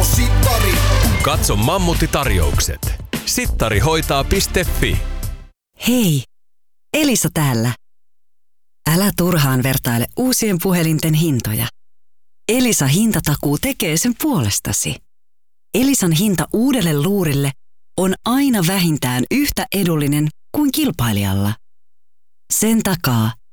Sittari. Katso Mammutti-tarjoukset. Sittarihoitaa.fi. Hei, Elisa täällä. Älä turhaan vertaile uusien puhelinten hintoja. Elisa hintatakuu tekee sen puolestasi. Elisan hinta uudelle luurille on aina vähintään yhtä edullinen kuin kilpailijalla. Sen takaa,